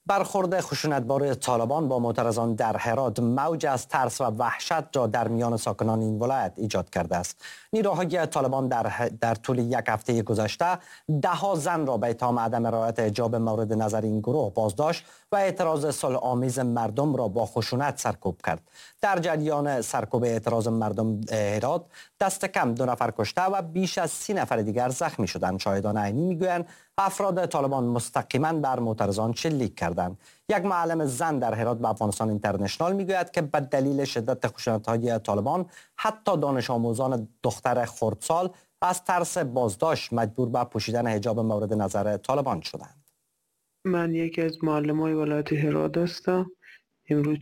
برخورد خشونتبار طالبان با معترضان در هرات موج از ترس و وحشت را در میان ساکنان این ولایت ایجاد کرده است. نیروهای طالبان در طول یک هفته گذشته دهها زن را به اتهام عدم رعایت حجاب مورد نظر این گروه بازداشت و اعتراض صلح آمیز مردم را با خشونت سرکوب کرد. در جریان سرکوب اعتراض مردم هرات دست کم 2 نفر کشته و بیش از 30 نفر دیگر زخمی شدند. شاهدان عینی میگویند افراد طالبان مستقیما بر معترضان شلیک کردند. یک معلم زن در هرات به افغانستان اینترنشنال میگوید که به دلیل شدت خشونت‌های طالبان حتی دانش آموزان دختر خردسال از ترس بازداشت مجبور به پوشیدن حجاب مورد نظر طالبان شدند. من یکی از معلمای ولایت هرات هستم. امروز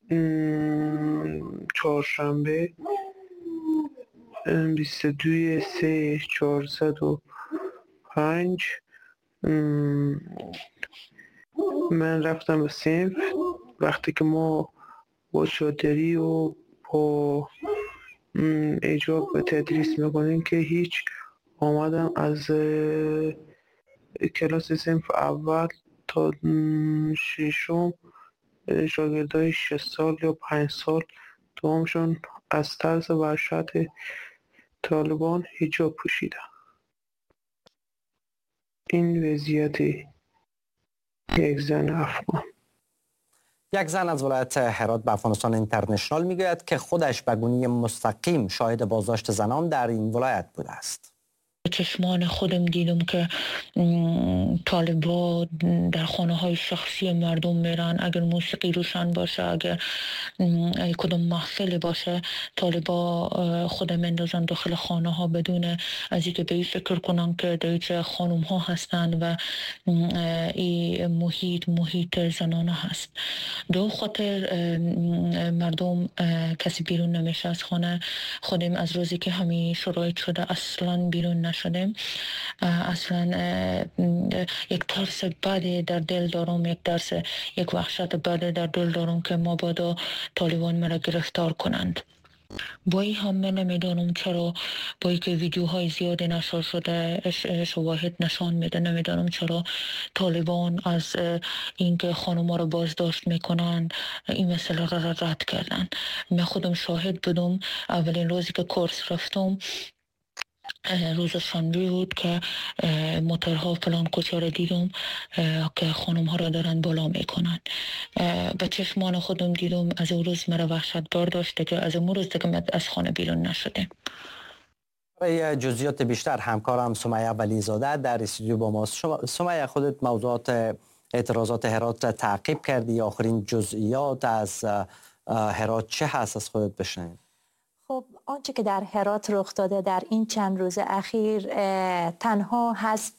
چهارشنبه 22/3/405 من رفتم به صنف. وقتی که ما با چادری و با حجاب به تدریس میکنیم که هیچ آمدم از کلاس صنف اول تا 6م شاگردای 6 سال یا 5 سال دوامشون از ترس وحشت طالبان حجاب پوشیدن. این وضعیت یک زن افغان. یک زن از ولایت هرات به افغانستان اینترنشنال میگوید که خودش به گونه مستقیم شاهد بازداشت زنان در این ولایت بوده است. چشمان خودم دیدم که طالبا در خانه های شخصی مردم میرن. اگر موسیقی روشن باشه، اگر کدام محفل باشه، طالبا خودم اندازن داخل خانه ها بدون از اینکه به این فکر کنن که در خانم ها هستن و این محیط زنانه هست. دو خاطر مردم کسی بیرون نمیشه از خانه. خودم از روزی که همین شرایط شده اصلا بیرون نشدم. اصلا یک ترس بده در دل دارم، یک وحشت بده در دل دارم که مبادا طالبان مرا گرفتار کنند. با این هم من نمیدانم چرا، با این که ویدیوهای زیادی نشر شده شواهد نشان میده، نمیدانم چرا طالبان از اینکه خانوما رو بازداشت میکنن این مسئله را رد کردن. من خودم شاهد بودم. اولین روزی که کورس رفتم روز شنبه بود که موترها فلان کجا را دیدم که خانم ها را دارن بالا میکنن. به چشمان خودم دیدم. از اون روز مرا وحشت برداشت که از اون روز دیگه از خانه بیرون نشده. برای جزئیات بیشتر همکارم سمیه ولیزاده در استودیو با ماست. سمیه، خودت موضوعات اعتراضات هرات را تعقیب کردی. آخرین جزئیات از هرات چه هست از خودت بشنویم؟ خب آنچه که در هرات رخ داده در این چند روز اخیر تنها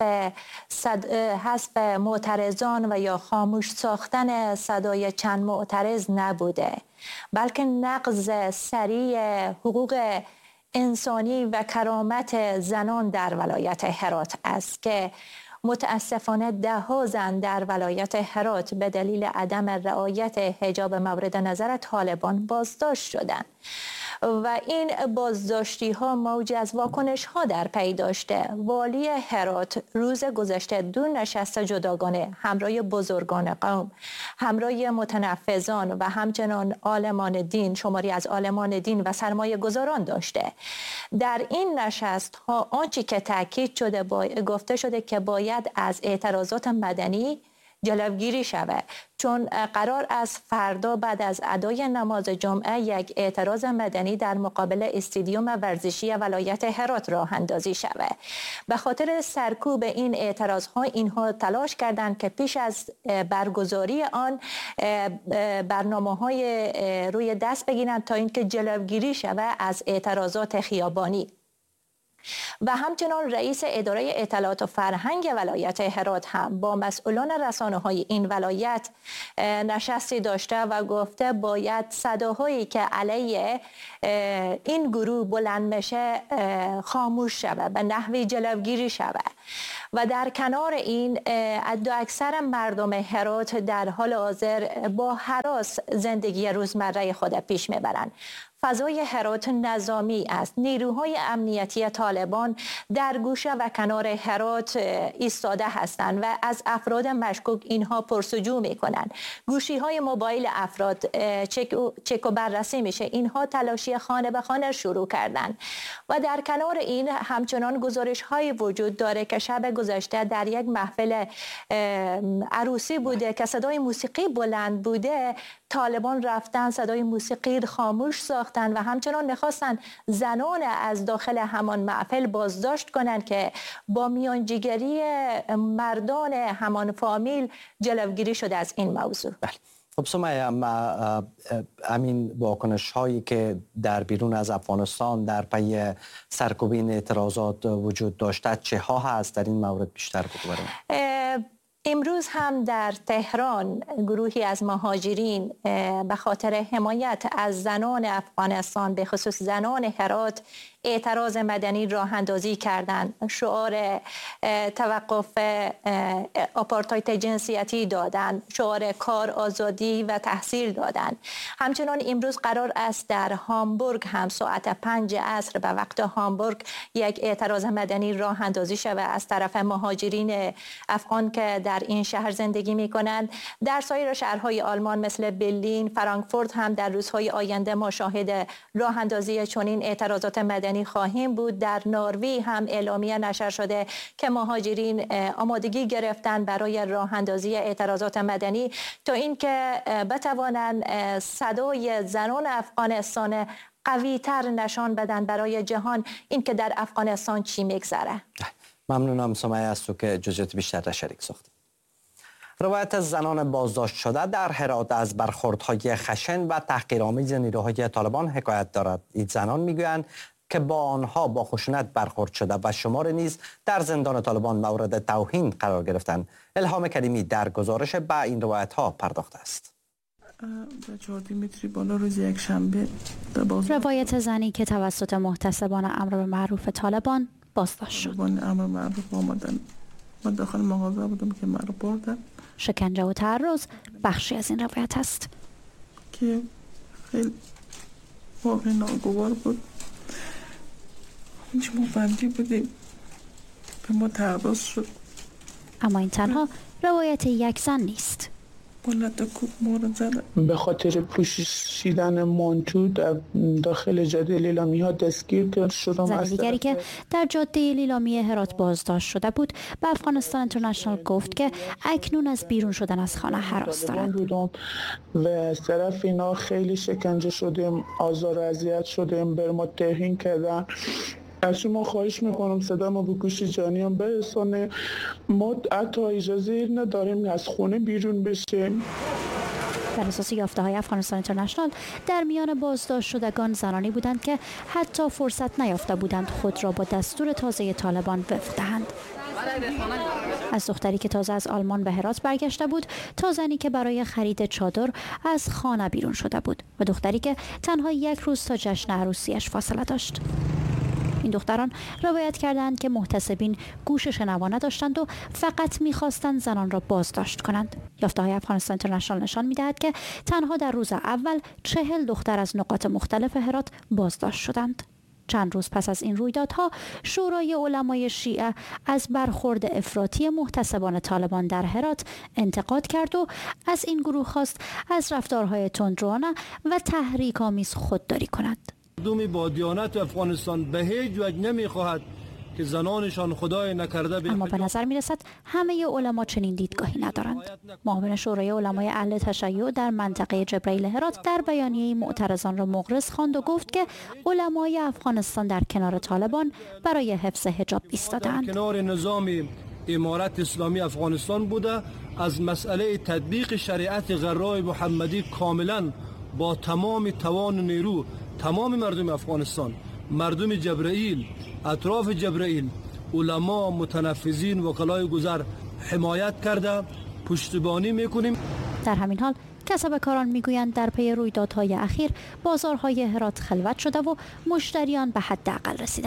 حذف معترضان و یا خاموش ساختن صدای چند معترض نبوده، بلکه نقض سریع حقوق انسانی و کرامت زنان در ولایت هرات است که متاسفانه 10 زن در ولایت هرات به دلیل عدم رعایت حجاب مورد نظر طالبان بازداشت شدند و این بازداشتی ها موج از واکنش ها در پی داشته. والی هرات روز گذشته 2 نشست جداگانه همراه بزرگان قوم، همراه متنفذان و همچنان عالمان دین، شماری از عالمان دین و سرمایه گذاران داشته. در این نشست ها آنچه که تاکید شده گفته شده که باید از اعتراضات مدنی جلوگیری شود، چون قرار است فردا بعد از ادای نماز جمعه یک اعتراض مدنی در مقابل استادیوم ورزشی ولایت هرات راه اندازی شود. به خاطر سرکوب این اعتراض ها اینها تلاش کردند که پیش از برگزاری آن برنامه های روی دست بگیرند تا اینکه جلوگیری شود از اعتراضات خیابانی. و همچنان رئیس اداره اطلاعات و فرهنگ ولایت هرات هم با مسئولان رسانه‌های این ولایت نشستی داشته و گفته باید صداهایی که علیه این گروه بلند میشه خاموش شود، به نحوی جلوگیری شود و در کنار این اکثر مردم هرات در حال حاضر با هراس زندگی روزمره خود پیش میبرند. فضای هرات نظامی است. نیروهای امنیتی طالبان در گوشه و کنار هرات ایستاده هستند و از افراد مشکوک اینها پرسجو میکنند. گوشی های موبایل افراد چک و بررسی میشه. اینها تلاشی خانه به خانه شروع کردند و در کنار این همچنان گزارش های وجود داره که شب گذشته در یک محفل عروسی بوده که صدای موسیقی بلند بوده، طالبان رفتن صدای موسیقی خاموش ساختن و همچنان میخواستن زنان از داخل همان محفل بازداشت کنند که با میانجیگری مردان همان فامیل جلوگیری شده از این موضوع. خب سمیه، همین واکنش هایی که در بیرون از افغانستان در پی سرکوبین اعتراضات وجود داشته چه ها هست؟ در این مورد بیشتر بگو برام. امروز هم در تهران گروهی از مهاجرین به خاطر حمایت از زنان افغانستان به خصوص زنان هرات اعتراض مدنی راه اندازی کردند. شعار توقف آپارتاید جنسیتی دادند، شعار کار آزادی و تحصیل دادند. همچنان امروز قرار است در هامبورگ هم ساعت 5 عصر به وقت هامبورگ یک اعتراض مدنی راه اندازی شود از طرف مهاجرین افغان که در این شهر زندگی می کنند. در سایر شهرهای آلمان مثل برلین، فرانکفورت هم در روزهای آینده ما شاهد راه اندازی چنین اعتراضات مدنی خواهیم بود. در نروژ هم اعلامیه نشر شده که مهاجرین آمادگی گرفتن برای راه اندازی اعتراضات مدنی تا اینکه بتوانند صدای زنان افغانستان قوی‌تر نشان بدن برای جهان اینکه در افغانستان چی میگذره. ممنونم سمیه از تو که جزئیات بیشتر را شریک ساختی. روایت زنان بازداشت شده در هرات از برخوردهای خشن و تحقیرآمیز نیروهای طالبان حکایت دارد. این زنان میگویند که با آنها با خشونت برخورد شده و شمار نیز در زندان طالبان مورد توهین قرار گرفتند. الهام کریمی در گزارش به این روایت ها پرداخته است. روایت زنی که توسط محتسبان امر به معروف طالبان بازداشت شد. امر معروف آمدن. من داخل مغازه بودم که مرا بردن. شکنجه و تعرض بخشی از این روایت است که خیلی واقعا ناگوار بود. هیچ بندی بودیم به ما تعرض شد. اما این تنها روایت یک زن نیست. به خاطر پوشیدن مانتو در داخل جاده لیلامی ها دستگیر شدم. زن دیگری که در جاده لیلامی هرات بازداشت شده بود به افغانستان اینترنشنال گفت که اکنون از بیرون شدن از خانه هراس دارد و از طرف اینا خیلی شکنجه شدیم، آزار و اذیت شدیم، بر ما توهین کردن. از شما خواهش میکنم صدا ما به گوش جانیان برسانه. ما حتی اجازه نداریم از خونه بیرون بشیم. بر اساس یافته‌های افغانستان اینترنشنال در میان بازداشت شدگان زنانی بودند که حتی فرصت نیافته بودند خود را با دستور تازه طالبان وفق دهند. از دختری که تازه از آلمان به هرات برگشته بود تا زنی که برای خرید چادر از خانه بیرون شده بود و دختری که تنها 1 روز تا جشن عروسیش فاصله داشت. این دختران روایت کردند که محتسبین گوش شنوا نداشتند و فقط می‌خواستند زنان را بازداشت کنند. یافته‌های افغانستان اینترنشنال نشان می‌دهد که تنها در روز اول 40 دختر از نقاط مختلف هرات بازداشت شدند. چند روز پس از این رویدادها شورای علمای شیعه از برخورد افراطی محتسبان طالبان در هرات انتقاد کرد و از این گروه خواست از رفتارهای تندروانه و تحریک‌آمیز خودداری کند. مردم با دیانت افغانستان به هیچ وجه نمیخواهد که زنانشان خدای نکرده اما به نظر میرسد همه علما چنین دیدگاهی ندارند. معاون شورای علمای اهل تشیع در منطقه جبرئیل هرات در بیانیه معترضان را مغرض خواند و گفت که علمای افغانستان در کنار طالبان برای حفظ حجاب ایستادند. کنار نظام امارت اسلامی افغانستان بوده از مسئله تطبیق شریعت غرای محمدی کاملا با تمام توان و نیرو تمام مردم افغانستان، مردم جبرئیل، اطراف جبرئیل، علما، متنفذین، وکلای گذر حمایت کرده پشتیبانی میکنیم. در همین حال کسبکاران میگویند در پی رویدادهای اخیر بازارهای هرات خلوت شده و مشتریان به حداقل رسیدند.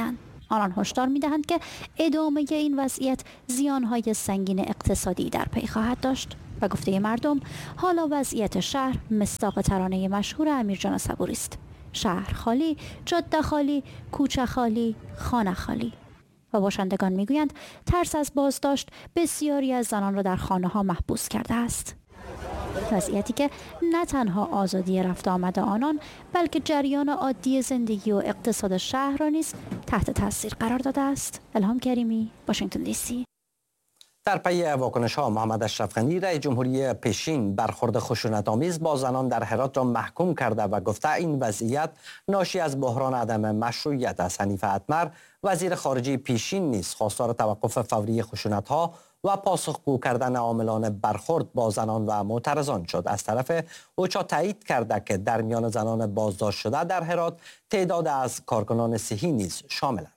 آنان هشدار می‌دهند که ادامه این وضعیت زیان‌های سنگین اقتصادی در پی خواهد داشت و گفته مردم حالا وضعیت شهر مصداق ترانه مشهور امیرجان صبوری است: شهر خالی، جاده خالی، کوچه خالی، خانه خالی. و باشندگان میگویند ترس از بازداشت بسیاری از زنان را در خانه‌ها محبوس کرده است. وضعیتی که نه تنها آزادی رفت آمد آنان بلکه جریان عادی زندگی و اقتصاد شهر را نیز تحت تاثیر قرار داده است. الهام کریمی، واشنگتن دی سی. در پی واکنش‌ها محمد اشرف غنی رئیس جمهوری پیشین برخورد خشونت‌آمیز با زنان در هرات را محکوم کرده و گفته این وضعیت ناشی از بحران عدم مشروعیت است. حنیفه اتمر وزیر خارجه پیشین نیز خواستار توقف فوری خشونت‌ها و پاسخگو کردن عاملان برخورد با زنان و معترضان شد. از طرف اوچا تایید کرده که در میان زنان بازداشت شده در هرات تعداد از کارکنان صحی نیز شاملند.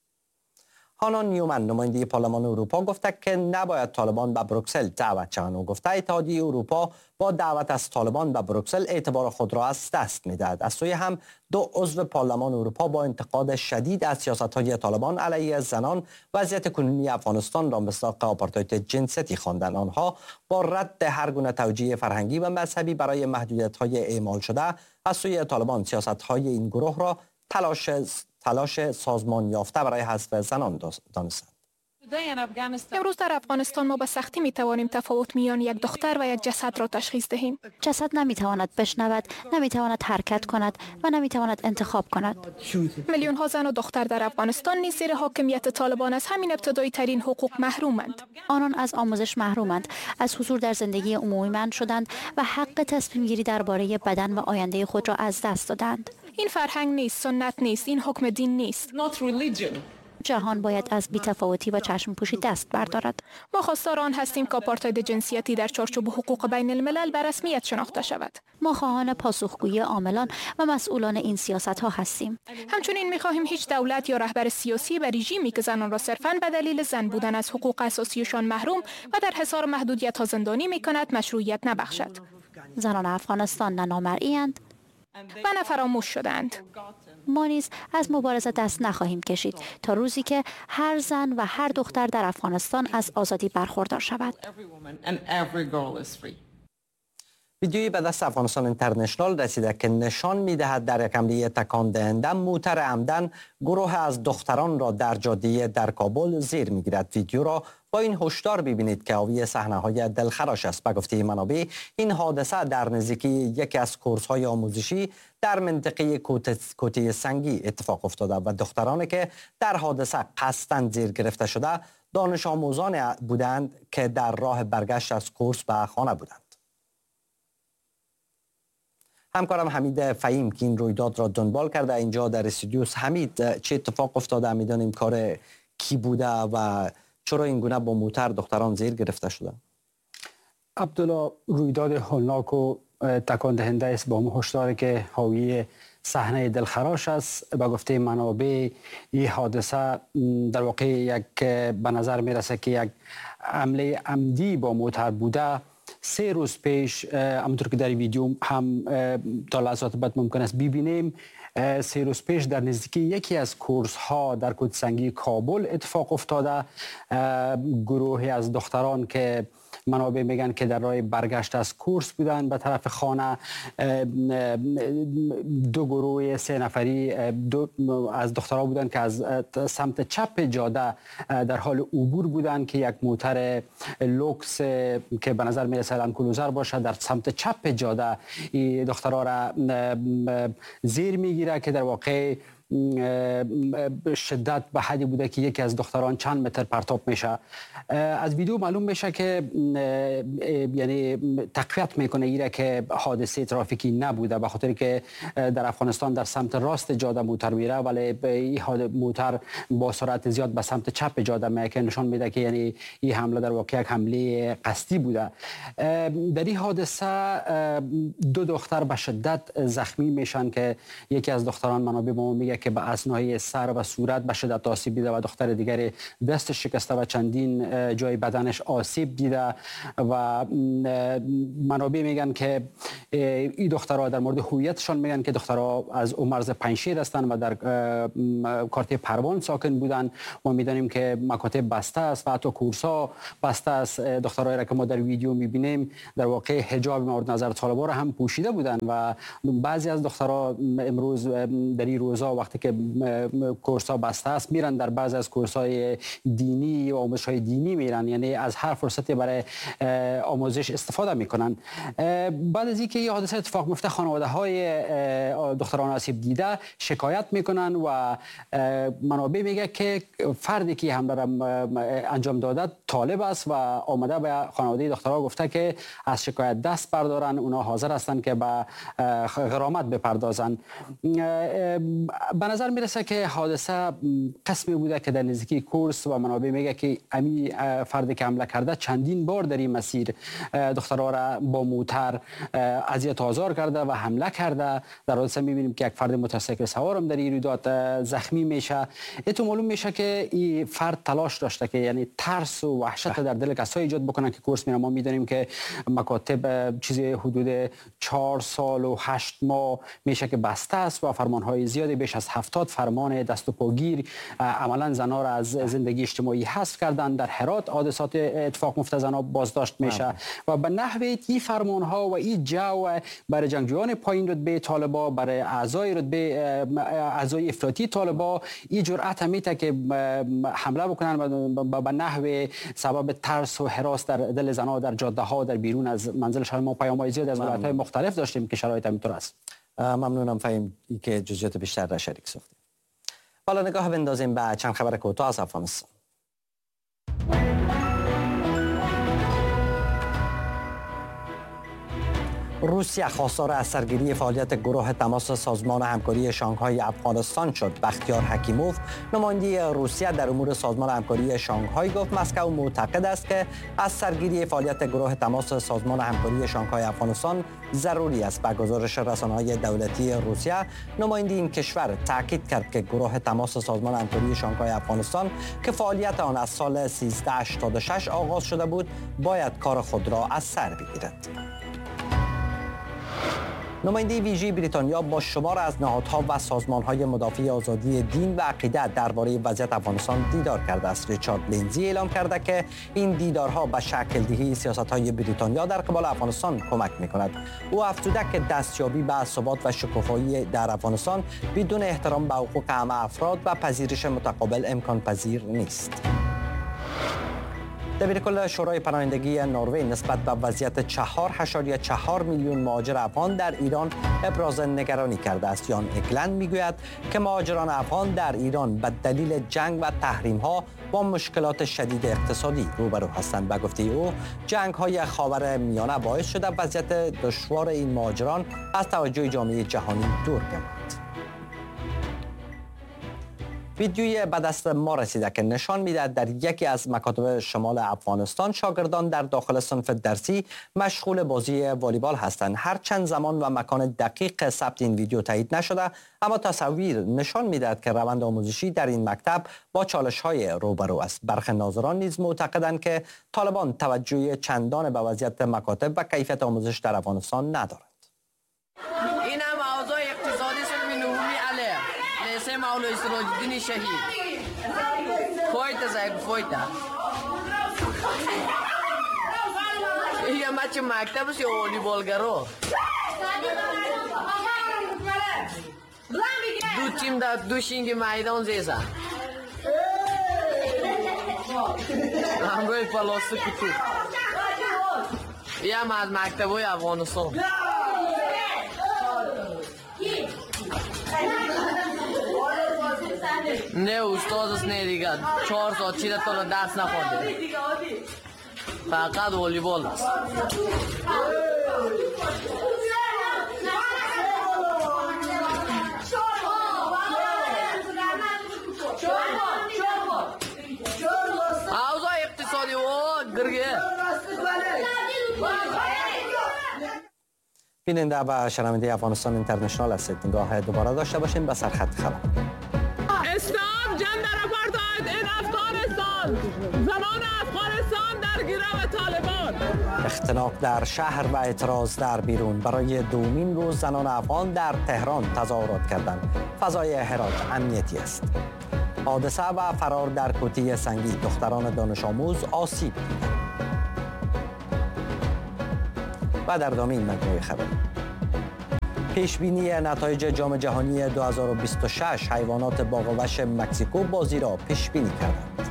هانا نیومن نماینده پارلمان اروپا گفته که نباید طالبان به بروکسل دعوت شوند و گفته اتحادیه اروپا با دعوت از طالبان به بروکسل اعتبار خود را از دست می‌دهد. از سوی هم دو عضو پارلمان اروپا با انتقاد شدید از سیاست‌های طالبان علیه زنان وضعیت کنونی افغانستان را مصداق آپارتاید جنسیتی خواندند. آنها با رد هر گونه توجیه فرهنگی و مذهبی برای محدودیت‌های اعمال شده از سوی طالبان سیاست‌های این گروه را تلاش سازمان یافته برای حذف زنان دانستند. امروز در افغانستان ما به سختی می توانیم تفاوت میان یک دختر و یک جسد را تشخیص دهیم. جسد نمی تواند بشنود، نمی تواند حرکت کند و نمی تواند انتخاب کند. میلیون ها زن و دختر در افغانستان نیز زیر حاکمیت طالبان از همین ابتدایی ترین حقوق محرومند. آنان از آموزش محرومند، از حضور در زندگی عمومی منع شدند و حق تصمیم گیری درباره بدن و آینده خود را از دست دادند. این فرهنگ نیست، سنت نیست، این حکم دین نیست. جهان باید از بی‌تفاوتی و چشم پوشی دست بردارد. ما خواستار آن هستیم که آپارتاید جنسیتی در چارچوب حقوق بین الملل به رسمیت شناخته شود. ما خواهان پاسخگویی عاملان و مسئولان این سیاست‌ها هستیم. همچنین می‌خواهیم هیچ دولت یا رهبر سیاسی و رژیمی که زنان را صرفاً به دلیل زن بودن از حقوق اساسیشان محروم و در حصار محدودیت‌ها زندانی می‌کند مشروعیت نبخشد. زنان افغانستان نه نامرئی‌اند و نه فراموش شدند. ما نیز از مبارزه دست نخواهیم کشید تا روزی که هر زن و هر دختر در افغانستان از آزادی برخوردار شود. ویدیویی به دست افغانستان اینترنشنال رسیده که نشان می‌دهد در یک حمله تکان دهنده موتر عمدن گروه از دختران را در جاده در کابل زیر می‌گیرد. ویدیو را با این هشدار ببینید که حاوی صحنه‌های دلخراش است. به گفته منابع این حادثه در نزدیکی یکی از کورس‌های آموزشی در منطقه کوته سنگی اتفاق افتاده و دخترانی که در حادثه قصداً زیر گرفته شده دانش آموزان بودند که در راه برگشت از کورس به خانه بودند. همکارم حمید فهیم که این رویداد را دنبال کرده اینجا در استودیو. حمید، چه اتفاق افتاده؟ میدانیم کار کی بوده و چرا این گونه با موتر دختران زیر گرفته شده؟ عبدالله، رویداد هولناک و تکان دهنده است با هشداری که حاوی صحنه دلخراش است. به گفته منابع این حادثه در واقع یک به نظر میرسه که یک حمله عمدی با موتر بوده. 3 روز پیش همونطور که در ویدیو هم تا لحظات بعد ممکن است ببینیم 3 روز پیش در نزدیکی یکی از کورس ها در کوته سنگی کابل اتفاق افتاده. گروهی از دختران که منابع میگن که در راه برگشت از کورس بودن به طرف خانه، 2 گروه 3 نفری از دخترها بودن که از سمت چپ جاده در حال عبور بودن که یک موتر لوکس که به نظر میرسه لند کروزر باشه در سمت چپ جاده این دخترها را زیر میگیره که در واقع شدت به حدی بوده که یکی از دختران چند متر پرتاب میشه. از ویدیو معلوم میشه که یعنی تقویت میکنه ایره که حادثه ترافیکی نبوده، به خاطر که در افغانستان در سمت راست جاده موتر میره ولی این موتر با سرعت زیاد به سمت چپ جاده میره که نشان میده که یعنی این حمله در واقع یک حمله قصدی بوده. در این حادثه 2 دختر به شدت زخمی میشن که یکی از دختران منابع به ما میگه که به اسنای سر و صورت به شدت آسیب دیده و دختر دیگری دست شکسته و چندین جای بدنش آسیب دیده و منابع میگن که این دخترها در مورد هویتشان میگن که دخترها از مرز پنجشیر هستند و در کارت پروان ساکن بودند. ما میدانیم که مکاتب بسته است و حتی کورس‌ها بسته است. دخترایی را که ما در ویدیو میبینیم در واقع حجاب مورد نظر طالبان را هم پوشیده بودند و بعضی از دخترها امروز در این روزها وقتی که کورس‌ها بسته است میرن در بعضی از کورس‌های دینی و آموزش‌های دینی میرن، یعنی از هر فرصتی برای آموزش استفاده میکنن. بعد از اینکه این حادثه اتفاق میفته خانواده‌های دختران آسیب دیده شکایت میکنن و منابع میگه که فردی که حمله را انجام داده طالب است و آمده به خانواده دخترها گفته که از شکایت دست بردارن، اونا حاضر هستند که به غرامت بپردازن. به نظر میرسه که حادثه قسمی بوده که در نزدیکی کورس و منابع میگه که امی فردی که حمله کرده چندین بار در این مسیر دخترها را با موتر اذیت و آزار کرده و حمله کرده. در حادثه میبینیم که یک فرد موتورسیکل سوارم در این رویداد زخمی میشه. تو معلوم میشه که این فرد تلاش داشته که یعنی ترس و وحشت در دل کسایی ایجاد بکنن که کورس میرن. ما میدونیم که مکاتب چیزی حدود 4 سال و 8 ماه میشه که بسته است و فرمانهای زیادی بیش از 70 فرمان دست و پاگیر عملا زنها را از زندگی اجتماعی حذف کردن. در هرات حادثات اتفاق میفته زنها بازداشت میشه و به نحوی این فرمانها و این جو برای جنگجویان پایین رتبه طالبا، برای اعضای افراطی طالبا این جرأت میته که حمله بکنن و به نحو سبب ترس و هراس در دل زنها در جاده ها در بیرون از منزلشان. ما پیام‌های زیاد از ولایت‌های مختلف داشتیم که شرایط همینطور است. ممنونم فهیم که جزئیات بیشتر را شریک ساختیم. حالا نگاه بندازیم به چند خبر کوتاه از افغانستان. روسیه خواستار از سرگیری فعالیت گروه تماس سازمان همکاری شانگهای افغانستان شد. بختیار حکیموف نماینده روسیه در امور سازمان همکاری شانگهای گفت مسکو معتقد است که از سرگیری فعالیت گروه تماس سازمان همکاری شانگهای افغانستان ضروری است. به گزارش رسانه‌های دولتی روسیه نماینده این کشور تاکید کرد که گروه تماس سازمان همکاری شانگهای افغانستان که فعالیت آن از سال 1386 آغاز شده بود باید کار خود را از سر بگیرد. نماینده ویژه بریتانیا با شمار از نهادها و سازمان‌های مدافع آزادی دین و عقیده درباره وضعیت افغانستان دیدار کرده است. ریچارد لینزی اعلام کرده که این دیدارها به شکل دهی سیاست‌های بریتانیا در قبال افغانستان کمک می‌کند. او افزوده که دستیابی به ثبات و شکوفایی در افغانستان بدون احترام به حقوق همه افراد و پذیرش متقابل امکان پذیر نیست. دبیرکل شورای پناهندگی نروژ نسبت به وضعیت 4.4 میلیون مهاجر افغان در ایران ابراز نگرانی کرده است. یان اکلند میگوید که مهاجران افغان در ایران به دلیل جنگ و تحریم‌ها با مشکلات شدید اقتصادی روبرو هستند. به گفته او جنگ‌های خاورمیانه باعث شده وضعیت دشوار این مهاجران از توجه جامعه جهانی دور بماند. ویدیوی به دست ما رسیده که نشان می‌دهد در یکی از مکاتب شمال افغانستان شاگردان در داخل صنف درسی مشغول بازی والیبال هستند. هر چند زمان و مکان دقیق ثبت این ویدیو تایید نشده، اما تصویر نشان می‌دهد که روند آموزشی در این مکتب با چالش‌های روبرو است. برخی ناظران نیز معتقدند که طالبان توجه چندان به وضعیت مکاتب و کیفیت آموزش در افغانستان ندارند. این هم اوضاع اقتصادی صنف نهمی علیه لیسه مولوی سراج‌الدین شهید فویتا زاید فویتا یه مچ مکتب سی والیبالگرو دو تیم در دو شینگ میدان زیزه همگوی پلاسه کتو یه هم از مکتبای افغانستان نه استاد است نه دیگه 4 ساعت چیزا تا درس نخونده فقط والیبال است. اوضاع اقتصادی و گرگه بیننده و شنونده افغانستان اینترنشنال هستید. نگاه دوباره داشته باشیم به سرخط خبر. اسلام جندر اپارتاید این افغانستان، زمان افغانستان در گیرو طالبان. اختناق در شهر و اعتراض در بیرون. برای دومین روز زنان افغان در تهران تظاهرات کردند. فضای هرات امنیتی است. حادثه و فرار در کوتی سنگی. دختران دانش آموز آسیب دیدند. و در ادامه این مجموعه خبری، پیشبینی نتایج جام جهانی 2026. حیوانات باغ و وحش مکزیکو بازی را پیش بینی کردند.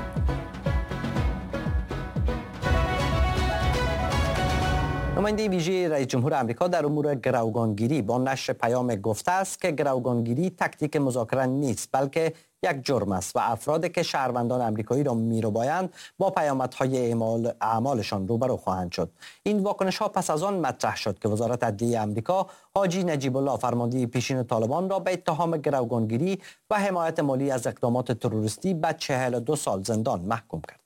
نماینده ویژه رئیس جمهور آمریکا در امور گروگانگیری با نشر پیام گفته است که گروگانگیری تاکتیک مذاکره نیست، بلکه یک جرم است و افرادی که شهروندان آمریکایی را می‌ربایند با پیامدهای اعمالشان روبرو خواهند شد. این واکنش ها پس از آن مطرح شد که وزارت عدلیه آمریکا حاجی نجیب الله فرمانده پیشین طالبان را به اتهام گروگانگیری و حمایت مالی از اقدامات تروریستی به 42 سال زندان محکوم کرد.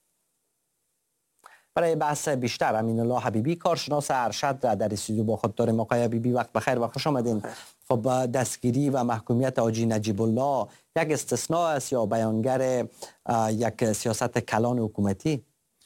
برای بحث بیشتر امین الله حبیبی کارشناس ارشد را در استودیو با خود داریم. آقای حبیبی وقت بخیر و خوش آمدین. خب دستگیری و محکومیت حاجی نجیب الله یک استثناء است یا بیانگر یک سیاست کلان حکومتی؟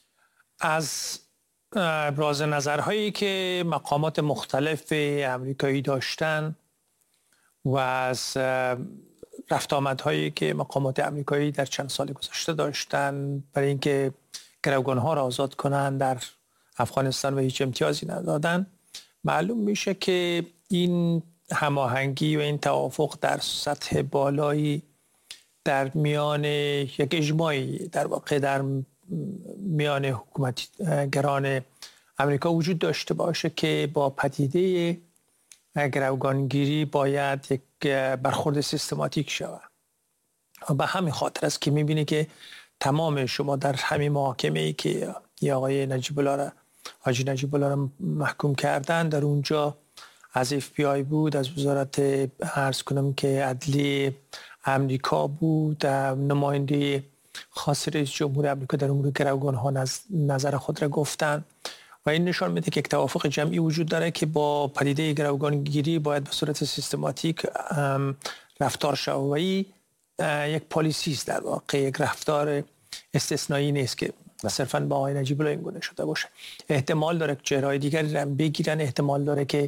از ابراز نظرهایی که مقامات مختلف امریکایی داشتن و از رفت آمدهایی که مقامات امریکایی در چند سال گذشته داشتن برای اینکه گروگانها را آزاد کنند در افغانستان و هیچ امتیازی ندادن، معلوم میشه که این هماهنگی و این توافق در سطح بالایی در میان یک اجماعی در واقع در میان حکومتگران امریکا وجود داشته باشه که با پدیده گروگانگیری باید یک برخورد سیستماتیک شود. و به همین خاطر است که میبینی که تمام شما در همین محاکمه‌ای که آقای حاجی نجیب الله را محکوم کردن، در اونجا از FBI بود، از وزارت عرض کنم که عدلی امریکا بود، نماینده خاص رئیس جمهور امریکا در امور گروگان‌ها نظر خود را گفتن و این نشان میده که یک توافق جمعی وجود داره که با پدیده گروگانگیری باید به صورت سیستماتیک رفتار شود. یک پالیسی است، در واقع یک رفتار استثنایی نیست که صرفاً با آقای نجیب الله این گونه شده باشه. احتمال داره که چهره‌های دیگری را بگیرن، احتمال داره که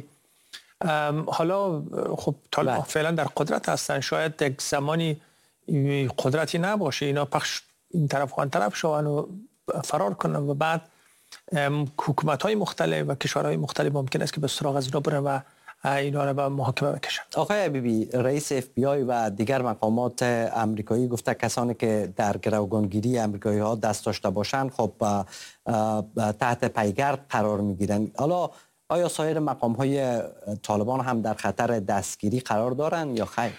حالا خب طالبان فعلا در قدرت هستن، شاید یک زمانی قدرتی نباشه اینا پخش این طرف و آن طرف شوند و فرار کنن و بعد حکومت‌های مختلف و کشورهای مختلف ممکن است که به سراغ از اینا برن و اینا را به محاکمه بکشن. آقای حبیبی، رئیس FBI و دیگر مقامات امریکایی گفته کسانی که در گروگانگیری امریکایی ها دست داشته باشند خب تحت پیگرد قرار میگیرن. حالا آیا سایر مقام های طالبان هم در خطر دستگیری قرار دارند یا خیر؟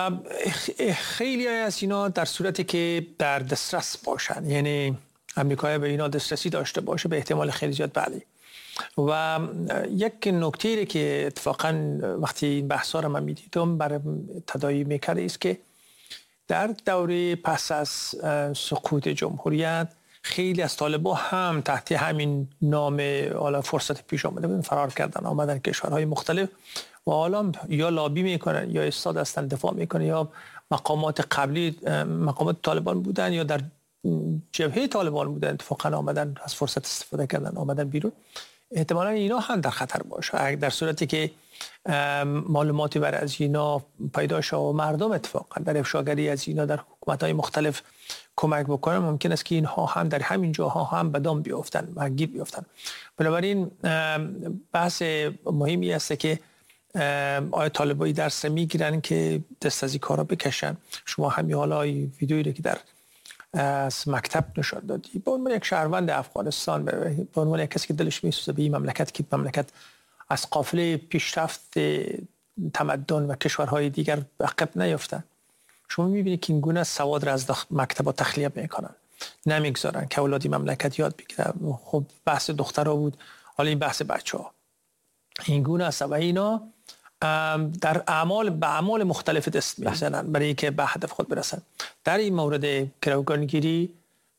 خیلی از اینا در صورتی که در دسترس باشن، یعنی امریکایی به اینا دسترسی داشته باشه، به احتمال خیلی زیاد بله. و یک نکته که اتفاقا وقتی این بحثا رو من میدیدم برای تداعی میکرد است که در دوره پس از سقوط جمهوریت خیلی از طالبان هم تحت همین نام حالا فرصت پیش آمده بودن فرار کردن، آمدن کشورهای مختلف و حالا یا لابی میکنن یا استاد هستن دفاع میکنن یا مقامات قبلی مقامات طالبان بودن یا در جبهه طالبان بودن، اتفاقا آمدن از فرصت استفاده کردن آمدن بیرون. احتمالاً اینا هم در خطر باشه در صورتی که معلوماتی برای از اینا پیدا شد و مردم اتفاقا در افشاگری از اینا در حکومت‌های مختلف کمک بکنن، ممکن است که اینها هم در همین جاها هم به دام بیفتن و گیر بیفتن. بنابراین بحث مهمی است که آیا طالبایی درس میگیرن که دست از این کارا بکشن. شما همین حالا ویدیویی رو که در از مکتب نشان دادی به عنوان یک شهروند افغانستان، به عنوان یک کسی که دلش میسوزه به این مملکت که مملکت از قافله پیشرفت تمدن و کشورهای دیگر عقب نیفتن، شما میبینید که این گونه سواد را از مکتب‌ها تخلیه میکنن، نمیگذارن که اولادی مملکت یاد بگیرن. خب بحث دخترها بود، حالا این بحث بچه‌ها این گونه است و اینا در اعمال مختلف دست میزنن برای اینکه به هدف خود برسن. در این مورد گروگانگیری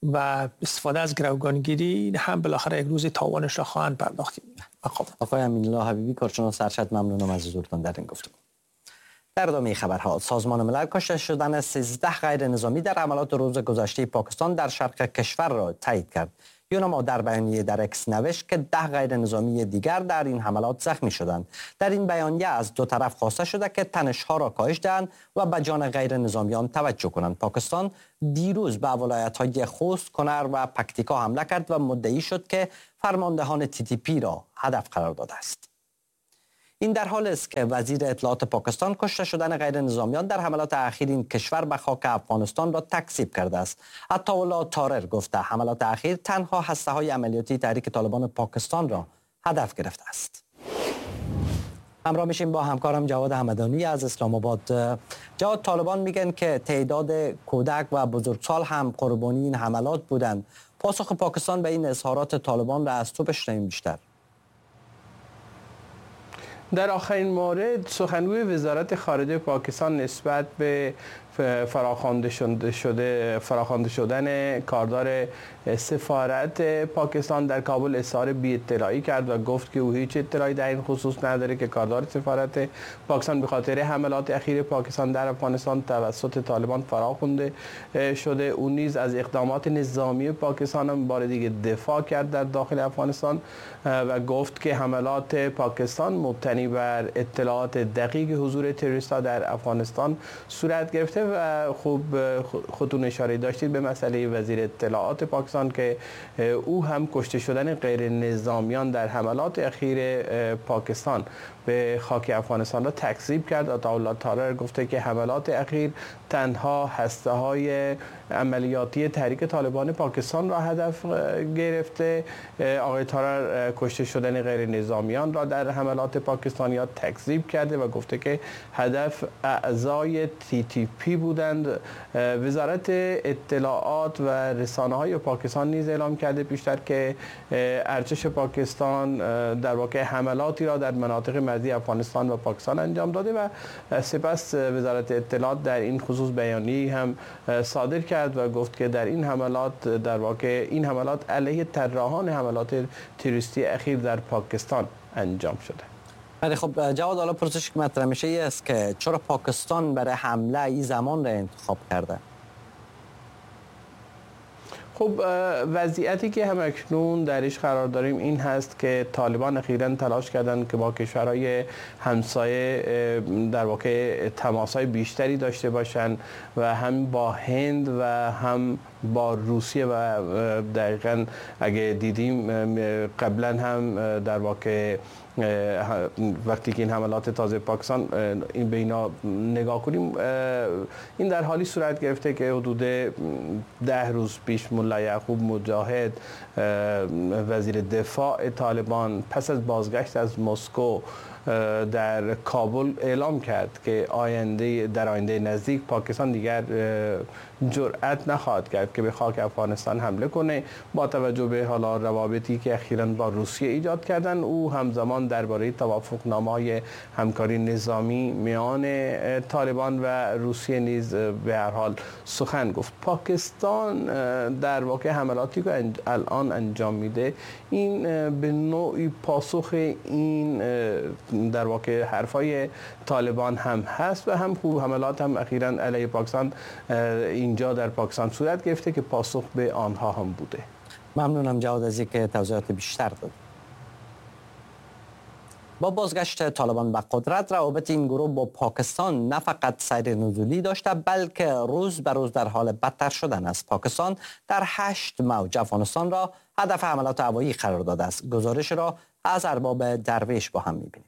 و استفاده از گروگانگیری هم بالاخره یک روز تاوانش را خواهند پرداخت. آقای امین‌الله حبیبی کارشناس ارشد، ممنونم از حضورتان در این گفتگو. در ادامه خبرها، سازمان ملل کشته شدن 13 غیر نظامی در حملات روز گذشته پاکستان در شرق کشور را تایید کرد. یونما در بیانیه در اکس نوشت که 10 غیر نظامی دیگر در این حملات زخمی شدند. در این بیانیه از دو طرف خواسته شده که تنش‌ها را کاهش دهند و به جان غیر نظامیان توجه کنند. پاکستان دیروز به ولایت‌های خوست، کنر و پکتیکا حمله کرد و مدعی شد که فرماندهان TTP را هدف قرار داده است. این در حالی است که وزیر اطلاعات پاکستان کشته شدن غیر نظامیان در حملات اخیر این کشور به خاک افغانستان را تکذیب کرده است. عطاالله طارر گفته حملات اخیر تنها هسته‌های عملیاتی تحریک طالبان پاکستان را هدف گرفته است. همراه میشیم با همکارم جواد همدانی از اسلام آباد. جواد، طالبان میگن که تعداد کودک و بزرگسال هم قربانی این حملات بودند. پاسخ پاکستان به این اظهارات طالبان را از تو بشنویم بیشتر. در آخرین مورد سخنگوی وزارت خارجه پاکستان نسبت به فراخوانده شدن کاردار سفارت پاکستان در کابل اظهار بی‌اطلاعی کرد و گفت که او هیچ اطلاعی در این خصوص نداره که کاردار سفارت پاکستان به خاطر حملات اخیر پاکستان در افغانستان توسط طالبان فراخوانده شده. او نیز از اقدامات نظامی پاکستان هم بار دیگه دفاع کرد در داخل افغانستان و گفت که حملات پاکستان مبتنی بر اطلاعات دقیق حضور تروریست‌ها در افغانستان صورت گرفته و خوب خودتون اشاره داشتید به مسئله وزیر اطلاعات پاکستان که او هم کشته شدن غیر نظامیان در حملات اخیر پاکستان به خاک افغانستان را تکذیب کرد. عطاالله طارر گفته که حملات اخیر تنها هسته‌های عملیاتی تحریک طالبان پاکستان را هدف گرفته. آقای طارر کشته شدن غیر نظامیان را در حملات پاکستانیان تکذیب کرده و گفته که هدف اعضای TTP بودند. وزارت اطلاعات و رسانه‌های پاکستان نیز اعلام کرده پیشتر که ارتش پاکستان در واقع حملاتی را در مناطق مرزی افغانستان و پاکستان انجام داده و سپس وزارت اطلاعات در این خصوص بیانیه‌ای هم صادر کرد و گفت که در این حملات در واقع این حملات علیه طراحان حملات تروریستی اخیر در پاکستان انجام شده. ولی خب جواد، حالا پرسشی که مطرح میشه این است که چرا پاکستان برای حمله این زمان را انتخاب کرده؟ خب وضعیتی که هم اکنون درش قرار داریم این هست که طالبان اخیراً تلاش کردند که با کشورهای همسایه در واقع تماس‌های بیشتری داشته باشند و هم با هند و هم با روسیه و دقیقاً اگه دیدیم قبلا هم در واقع وقتی که این حملات تازه پاکستان این به اینا نگاه کنیم این در حالی صورت گرفته که حدود 10 روز پیش ملا یعقوب مجاهد وزیر دفاع طالبان پس از بازگشت از مسکو در کابل اعلام کرد که در آینده نزدیک پاکستان دیگر جرأت نخواهد کرد که به خاک افغانستان حمله کنه. با توجه به حالا روابطی که اخیراً با روسیه ایجاد کردن، او همزمان درباره توافقنامه‌های همکاری نظامی میان طالبان و روسیه نیز به هر حال سخن گفت. پاکستان در واقع حملاتی که الان انجام میده این به نوعی پاسخ این در واقع حرفای طالبان هم هست و هم خوب حملات هم اخیراً علیه پاکستان اینجا در پاکستان صورت گرفته که پاسخ به آنها هم بوده. ممنونم جواد از اینکه توضیحات بیشتر داد. با بازگشت طالبان به قدرت، روابط این گروه با پاکستان نه فقط سیر نزولی داشته بلکه روز به روز در حال بدتر شدن است. پاکستان در 8 موج افغانستان را هدف حملات هوایی قرار داده است. گزارش را از ارباب درویش با هم می‌بینیم.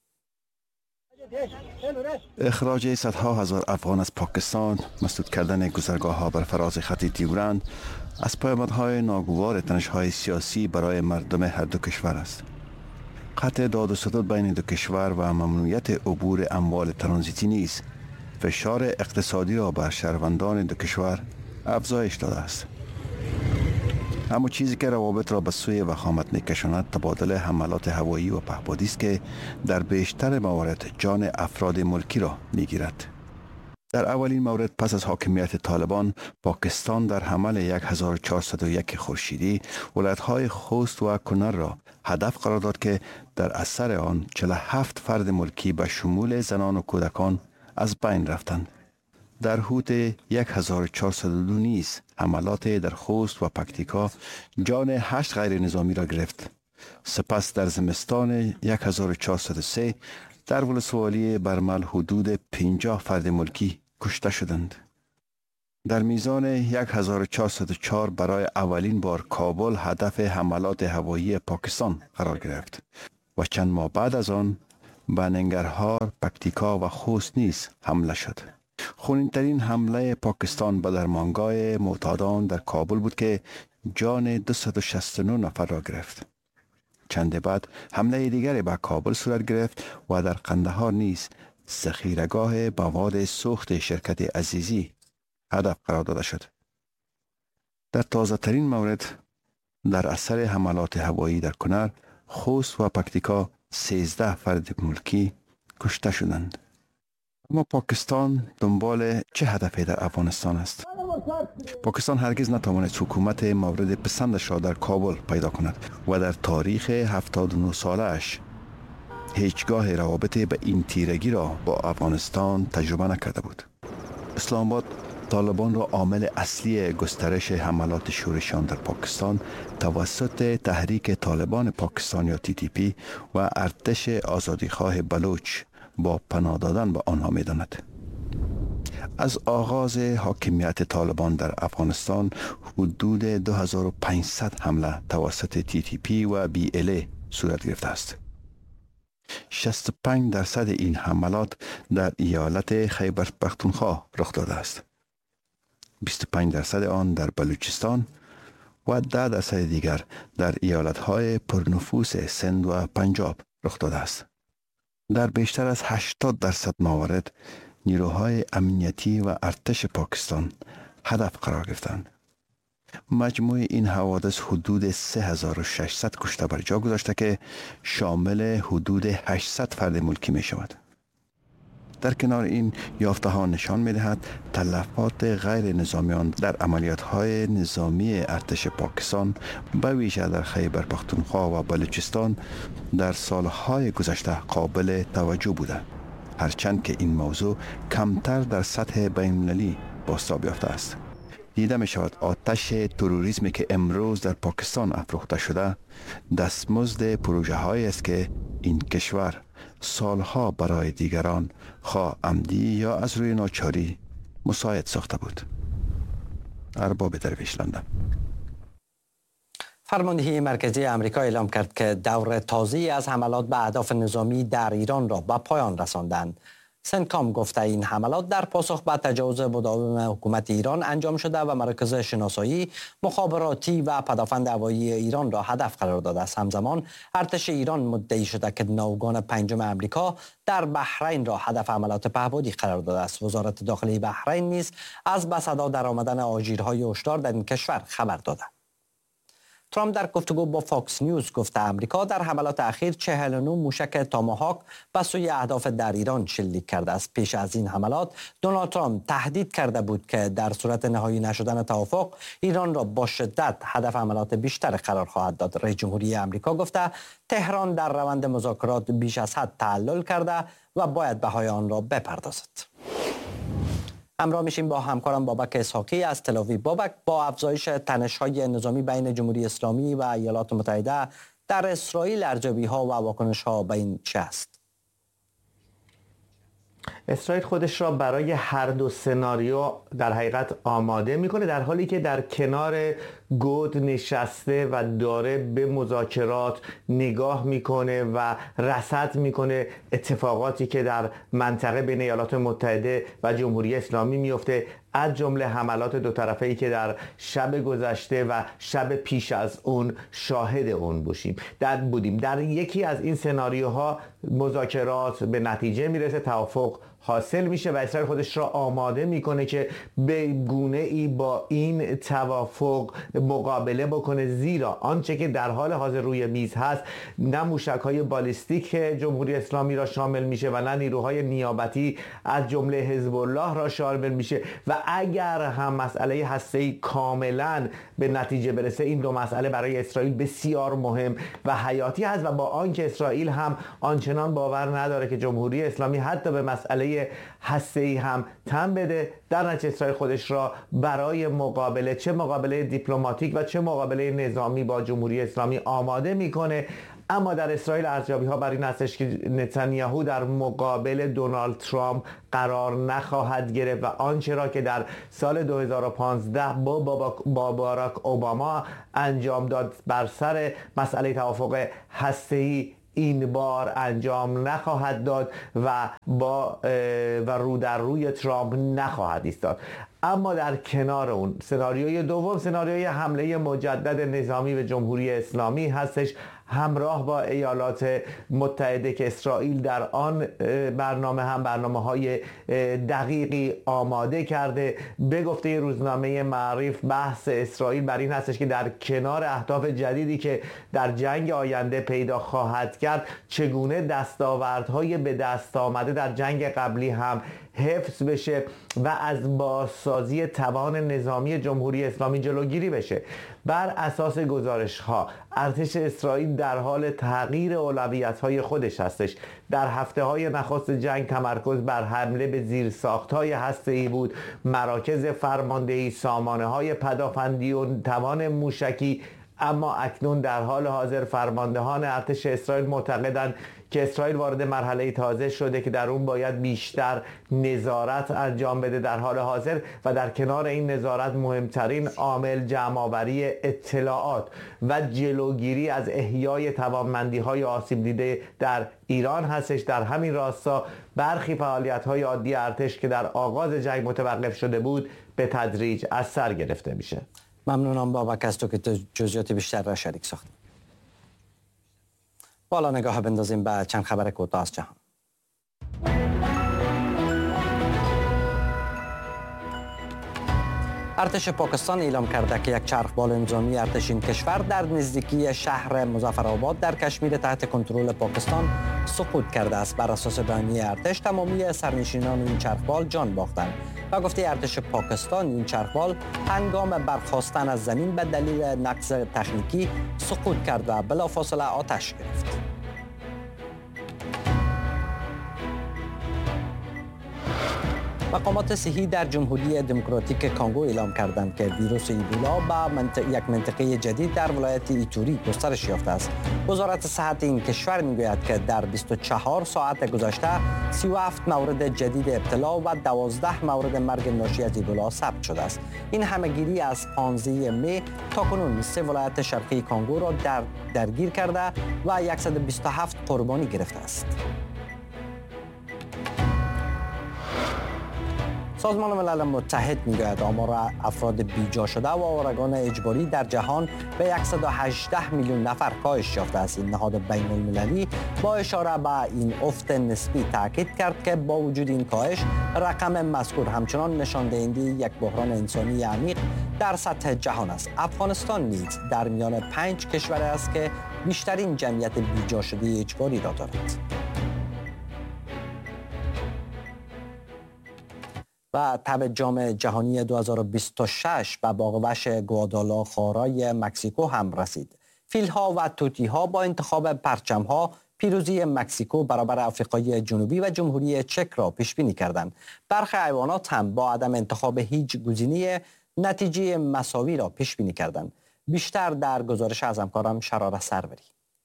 اخراج صدها هزار افغان از پاکستان، مسدود کردن گذرگاه‌ها بر فراز خط دیورند از پیامدهای ناگوار تنش‌های سیاسی برای مردم هر دو کشور است. قطع داد و ستد بین دو کشور و ممنوعیت عبور اموال ترانزیتی نیز فشار اقتصادی را بر شهروندان دو کشور افزایش داده است. اما چیزی که روابط را به سوی وخامت می‌کشاند تبادل حملات هوایی و پهپادی است که در بیشتر موارد جان افراد ملکی را می‌گیرد. در اولین مورد پس از حاکمیت طالبان، پاکستان در حمل 1401 خورشیدی ولایت‌های خوست و کنر را هدف قرار داد که در اثر آن 47 فرد ملکی به شمول زنان و کودکان از بین رفتند. در حدود 1402 نیز حملات در خوست و پکتیکا جان 8 غیر نظامی را گرفت. سپس در زمستان 1403 در ولسوالی برمل حدود 50 فرد ملکی کشته شدند. در میزان 1404 برای اولین بار کابل هدف حملات هوایی پاکستان قرار گرفت و چند ماه بعد از آن به ننگرهار، پکتیکا و خوست نیز حمله شد. خونین‌ترین حمله پاکستان به درمانگاه معتادان در کابل بود که جان 269 نفر را گرفت. چند بعد حمله دیگری به کابل صورت گرفت و در قندهار نیز ذخیره‌گاه مواد سوخت شرکت عزیزی هدف قرار داده شد. در تازه ترین مورد در اثر حملات هوایی در کنر، خوست و پکتیکا 13 فرد ملکی کشته شدند. اما پاکستان دنبال چه هدفی در افغانستان است؟ پاکستان هرگز نتوانست حکومت مورد پسندش را در کابل پیدا کند و در تاریخ 79 سالش هیچگاه روابط به این تیرگی را با افغانستان تجربه نکرده بود. اسلام آباد طالبان را عامل اصلی گسترش حملات شورشیان در پاکستان توسط تحریک طالبان پاکستان یا TTP و ارتش آزادیخواه بلوچ با پناه دادن به آنها می داند. از آغاز حاکمیت طالبان در افغانستان حدود 2500 حمله توسط TTP و BLA صورت گرفته است. 65% این حملات در ایالت خیبر پختونخوا رخ داده است. 25% آن در بلوچستان و 10% دیگر در ایالت‌های پرنفوس سند و پنجاب رخ داده است. در بیشتر از 80% موارد نیروهای امنیتی و ارتش پاکستان هدف قرار گرفتند. مجموع این حوادث حدود 3600 کشته بر جا گذاشته که شامل حدود 800 فرد ملکی می شود. در کنار این یافته ها نشان می دهد تلفات غیر نظامیان در عملیات های نظامی ارتش پاکستان به ویژه در خیبر پختونخوا و بلوچستان در سالهای گذشته قابل توجه بوده، هرچند که این موضوع کمتر در سطح بین‌المللی بازتاب یافته است. دیده می شود آتش تروریسمی که امروز در پاکستان افروخته شده دستمزد پروژه هایی است که این کشور سالها برای دیگران خواه عمدی یا از روی ناچاری مساعد ساخته بود. ارباب درویش، لندن. فرماندهی مرکزی آمریکا اعلام کرد که دور تازه‌ای از حملات به اهداف نظامی در ایران را به پایان رساندند. سنتکام گفته این حملات در پاسخ به تجاوز مداوم حکومت ایران انجام شده و مراکز شناسایی، مخابراتی و پدافند هوایی ایران را هدف قرار داده است. همزمان ارتش ایران مدعی شده که ناوگان پنجم آمریکا در بحرین را هدف حملات پهپادی قرار داده است. وزارت داخلی بحرین نیز از به صدا درآمدن آژیرهای هشدار در این کشور خبر داده. ترامپ در گفتگو با فاکس نیوز گفته آمریکا در حملات اخیر 49 موشک تاماهاک به سوی اهداف در ایران شلیک کرده است. پیش از این حملات دونالد ترامپ تهدید کرده بود که در صورت نهایی نشدن توافق ایران را با شدت هدف حملات بیشتر قرار خواهد داد. رئیس جمهوری آمریکا گفته تهران در روند مذاکرات بیش از حد تعلل کرده و باید بهای آن را بپردازد. همراه میشیم با همکارم بابک اسحاقی از تل‌آویو. بابک، با افزایش تنش‌های نظامی بین جمهوری اسلامی و ایالات متحده در اسرائیل ارزیابی‌ها و واکنش‌ها به این چه است؟ اسرائیل خودش را برای هر دو سناریو در حقیقت آماده میکنه، در حالی که در کنار گود نشسته و داره به مذاکرات نگاه میکنه و رصد میکنه اتفاقاتی که در منطقه بین ایالات متحده و جمهوری اسلامی میفته. از جمله حملات دو طرفه‌ای که در شب گذشته و شب پیش از اون شاهد اون بودیم. در یکی از این سناریوها مذاکرات به نتیجه میرسه، توافق حاصل میشه و اسرائیل خودش را آماده میکنه که به گونه ای با این توافق مقابله بکنه، زیرا آنچه که در حال حاضر روی میز هست نه موشک‌های بالیستیک جمهوری اسلامی را شامل میشه و نه نیروهای نیابتی از جمله حزب الله را شامل میشه و اگر هم مسئله هسته‌ای کاملا به نتیجه برسه، این دو مسئله برای اسرائیل بسیار مهم و حیاتی هست و با آنکه اسرائیل هم آنچنان باور نداره که جمهوری اسلامی حتی به مسئله هسته‌ای هم تن بده، در نتیجه اسرائیل خودش را برای مقابله، چه مقابله دیپلماتیک و چه مقابله نظامی با جمهوری اسلامی آماده میکنه. اما در اسرائیل ارزیابی‌ها بر این هستش که نتانیاهو در مقابل دونالد ترامپ قرار نخواهد گرفت و آنچه را که در سال 2015 با باراک اوباما انجام داد بر سر مسئله توافق هسته‌ای این بار انجام نخواهد داد و رو در روی ترامپ نخواهد ایستاد. اما در کنار اون سناریوی دوم، سناریوی حمله مجدد نظامی به جمهوری اسلامی هستش، همراه با ایالات متحده که اسرائیل در آن برنامه هم برنامه‌های دقیقی آماده کرده. به گفته روزنامه معارف بحث اسرائیل بر این هستش که در کنار اهداف جدیدی که در جنگ آینده پیدا خواهد کرد، چگونه دستاوردهای به دست آمده در جنگ قبلی هم حفظ بشه و از بازسازی توان نظامی جمهوری اسلامی جلوگیری بشه. بر اساس گزارش ها ارتش اسرائیل در حال تغییر اولویت‌های خودش هستش. در هفته‌های نخست جنگ تمرکز بر حمله به زیرساخت‌های هسته‌ای بود، مراکز فرماندهی، سامانه‌های پدافندی و توان موشکی. اما اکنون در حال حاضر فرماندهان ارتش اسرائیل معتقدند که اسرائیل وارد مرحله تازه شده که در اون باید بیشتر نظارت انجام بده در حال حاضر و در کنار این نظارت مهمترین عامل جمع‌آوری اطلاعات و جلوگیری از احیای توانمندی‌های آسیب دیده در ایران هستش. در همین راستا برخی فعالیت‌های عادی ارتش که در آغاز جنگ متوقف شده بود به تدریج از سر گرفته میشه. ممنونم بابک از تو که جزئیات بیشتر را شریک ساختیم. بالا نگاه بندازیم به چند خبر کوتاه از جهان. ارتش پاکستان اعلام کرده که یک چرخبال نظامی ارتش این کشور در نزدیکی شهر مظفرآباد در کشمیر تحت کنترل پاکستان سقوط کرده است. بر اساس بیانیه ارتش تمامی سرنشینان این چرخبال جان باختند و گفته ارتش پاکستان این چرخبال هنگام برخاستن از زمین به دلیل نقص تکنیکی سقوط کرد و بلافاصله آتش گرفت. مقامات صحی در جمهوری دموکراتیک کانگو اعلام کردند که ویروس ایبولا به یک منطقه جدید در ولایت ایتوری گسترش یافته است. وزارت صحت این کشور میگوید که در 24 ساعت گذشته 37 مورد جدید ابتلا و 12 مورد مرگ ناشی از ایبولا ثبت شده است. این همهگیری از 15 می تا کنون 3 ولایت شرقی کانگو را درگیر کرده و 127 قربانی گرفته است. سازمان ملل متحد میگوید آمار افراد بیجا شده و آوارگان اجباری در جهان به 118 میلیون نفر کاهش یافته است. این نهاد بین المللی با اشاره به این افت نسبی تاکید کرد که با وجود این کاهش رقم مذکور همچنان نشان دهنده یک بحران انسانی عمیق در سطح جهان است. افغانستان نیز در میان 5 کشور است که بیشترین جمعیت بیجا شده اجباری را دارد. و تب جام جهانی 2026 به باغ وحش گوادالاخارای مکزیکو هم رسید. فیل‌ها و طوطی‌ها با انتخاب پرچم‌ها پیروزی مکزیکو برابر آفریقای جنوبی و جمهوری چک را پیش بینی کردند. برخی حیوانات هم با عدم انتخاب هیچ گزینه نتیجه مساوی را پیش بینی کردند. بیشتر در گزارش از همکارم شراره سروری.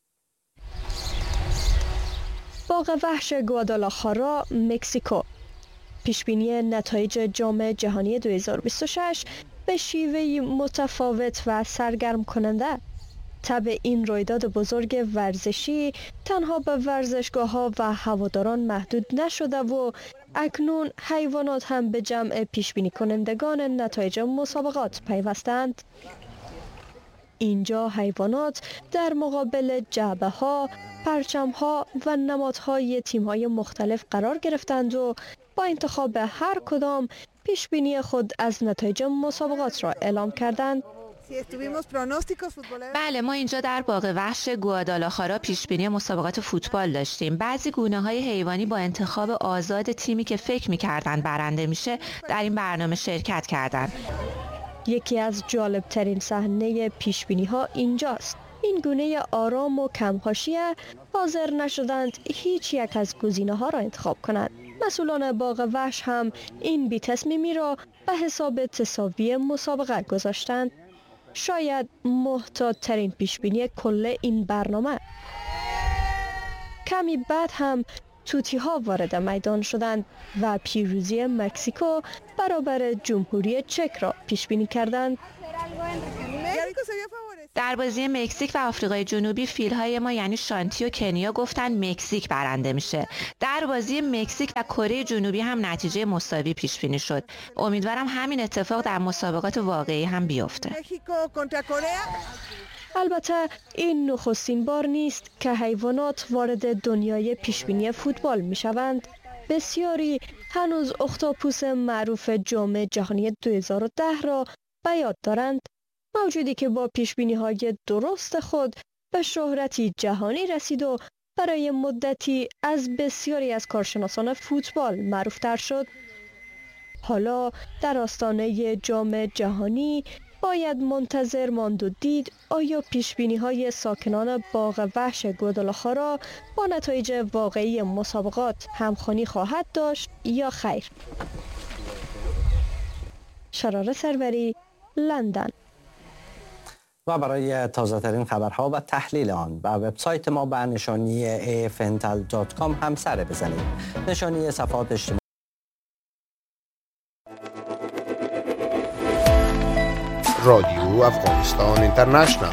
باغ وحش گوادالاخارا، مکزیکو. پیشبینی نتایج جام جهانی 2026 به شیوهی متفاوت و سرگرم کننده. تبع این رویداد بزرگ ورزشی تنها به ورزشگاه‌ها و هواداران محدود نشده و اکنون حیوانات هم به جمع پیشبینی کنندگان نتایج مسابقات پیوستند. اینجا حیوانات در مقابل جعبه‌ها، پرچم‌ها و نمادهای تیم‌های مختلف قرار گرفتند و با انتخاب هر کدام پیشبینی خود از نتایج مسابقات را اعلام کردند. بله، ما اینجا در باغ وحش گوادالاخارا پیشبینی مسابقات فوتبال داشتیم. بعضی گونه‌های حیوانی با انتخاب آزاد تیمی که فکر می‌کردند برنده میشه در این برنامه شرکت کردند. یکی از جالبترین صحنه پیشبینی‌ها اینجاست. این گونه آرام و کم‌حاشیه حاضر نشدند هیچ یک از گزینه‌ها را انتخاب کنند. مسئولان باغ وحش هم این بی‌تصمیمی را به حساب تساوی مسابقه گذاشتند. شاید محتاط‌ترین پیشبینی کل این برنامه. کمی بعد هم توتی‌ها وارد میدان شدند و پیروزی مکزیکو برابر جمهوری چک را پیشبینی کردند. در بازی مکزیک و آفریقای جنوبی فیل‌های ما یعنی شانتی و کنیا گفتن مکزیک برنده میشه. در بازی مکزیک و کره جنوبی هم نتیجه مساوی پیش بینی شد. امیدوارم همین اتفاق در مسابقات واقعی هم بیفته. البته این نخستین بار نیست که حیوانات وارد دنیای پیشبینی فوتبال میشوند. بسیاری هنوز اختاپوس معروف جام جهانی 2010 را به یاد دارند. موجودی که با پیشبینی‌های درست خود به شهرتی جهانی رسید و برای مدتی از بسیاری از کارشناسان فوتبال معروفتر شد. حالا در آستانه جام جهانی باید منتظر ماند و دید آیا پیشبینی‌های ساکنان باغ وحش گوادالاخارا با نتایج واقعی مسابقات همخوانی خواهد داشت یا خیر. شراره سروری، لندن. و برای تازه ترین خبرها و تحلیل آن و وبسایت ما به نشانی afntal.com هم سر بزنید. نشانی صفحات اجتماعی رادیو افغانستان اینترنشنال.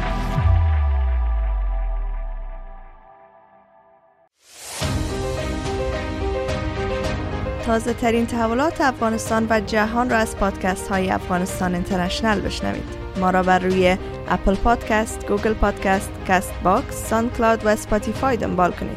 تازه ترین تحولات افغانستان و جهان را از پادکست های افغانستان اینترنشنال بشنوید. ما را بر روی اپل پادکست، گوگل پادکست، کاست باکس، ساوند کلاود و اسپاتیفای دنبال کنید.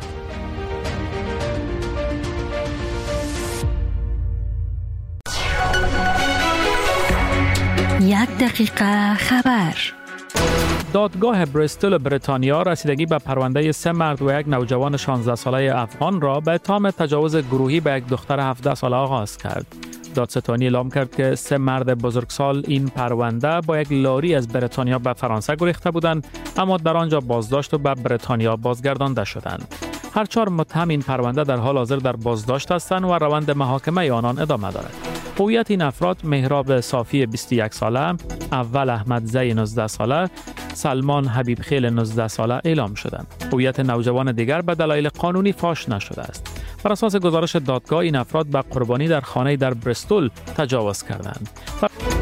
یک دقیقه خبر. دادگاه بریستول بریتانیا رسیدگی به پرونده 3 مرد و 1 نوجوان 16 ساله افغان را به اتهام تجاوز گروهی به یک دختر 17 ساله آغاز کرد. دادستانی اعلام کرد که 3 مرد بزرگسال این پرونده با یک لاری از بریتانیا به فرانسه گریخته بودند، اما در آنجا بازداشت و به بریتانیا بازگردانده شدند. هر 4 متهم این پرونده در حال حاضر در بازداشت هستند و روند محاکمه آنان ادامه دارد. هویت این افراد مهراب صافی 21 ساله، اول احمد زی 19 ساله، سلمان حبیب خیل 19 ساله اعلام شدند. هویت نوجوان دیگر به دلایل قانونی فاش نشده است. بر اساس گزارش دادگاه این افراد به قربانی در خانه در بریستول تجاوز کردند.